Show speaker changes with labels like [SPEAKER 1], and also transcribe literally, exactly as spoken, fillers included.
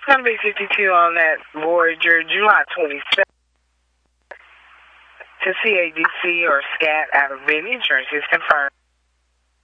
[SPEAKER 1] Gonna be fifty-two on that Voyager, July twenty-seventh. To C A D C or SCAT out of Benny, insurance is confirmed.